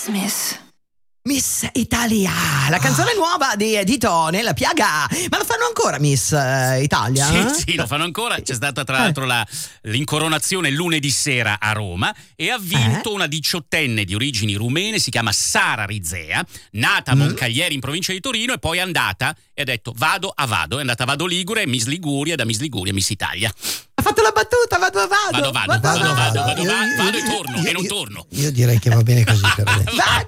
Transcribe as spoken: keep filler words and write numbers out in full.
Miss. Miss Italia, la canzone oh. nuova di, di Tone, La Piaga. Ma lo fanno ancora Miss uh, Italia? Sì, eh? sì, lo fanno ancora. C'è stata tra l'altro la, l'incoronazione lunedì sera a Roma e ha vinto eh? una diciottenne di origini rumene, si chiama Sara Rizea, nata a mm. Moncaglieri in provincia di Torino, e poi è andata e ha detto vado a Vado, è andata a Vado Ligure, Miss Liguria, da Miss Liguria Miss Italia. Ha fatto la battuta, vado a Vado. Vado, vado, vado, vado, vado, vado, vado, vado, vado e torno, e non torno. Io direi che va bene così per adesso. Vado!